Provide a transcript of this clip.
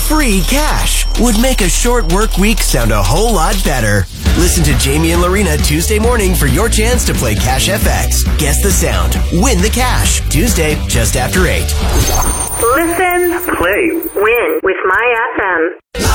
Free cash would make a short work week sound a whole lot better. Listen to Jamie and Lorena Tuesday morning for your chance to play Cash FX. Guess the sound. Win the cash. Tuesday, just after 8. Listen, play, win with My FM.